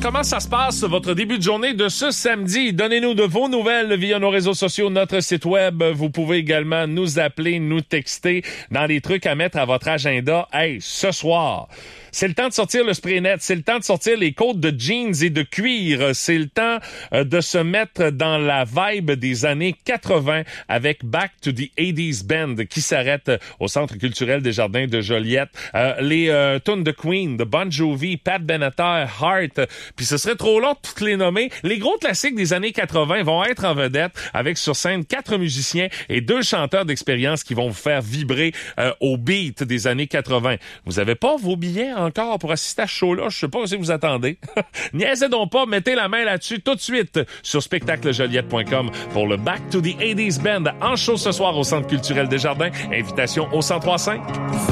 comment ça se passe, votre début de journée de ce samedi? Donnez-nous de vos nouvelles via nos réseaux sociaux, notre site web. Vous pouvez également nous appeler, nous texter dans les trucs à mettre à votre agenda. Hey, ce soir, c'est le temps de sortir le spray net, c'est le temps de sortir les côtes de jeans et de cuir, c'est le temps de se mettre dans la vibe des années 80 avec Back to the 80s Band qui s'arrête au Centre culturel des Jardins de Joliette. Les tunes de Queen, de Bon Jovi, Pat Benatar, Heart, puis ce serait trop long de toutes les nommer. Les gros classiques des années 80 vont être en vedette avec sur scène 4 musiciens et 2 chanteurs d'expérience qui vont vous faire vibrer au beat des années 80. Vous avez pas vos billets encore pour assister à ce show-là? Je sais pas si vous attendez. Niaisez donc pas, mettez la main là-dessus tout de suite sur spectaclejoliette.com pour le Back to the 80s Band en show ce soir au Centre culturel des Jardins. Invitation au 1035.